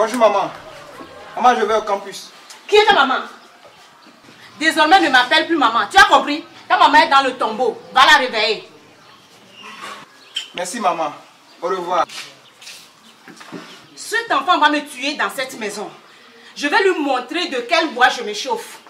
Bonjour maman. Maman, je vais au campus. Qui est ta maman? Désormais, ne m'appelle plus maman. Tu as compris? Ta maman est dans le tombeau. Va la réveiller. Merci maman. Au revoir. Cet enfant va me tuer dans cette maison. Je vais lui montrer de quel bois je me chauffe.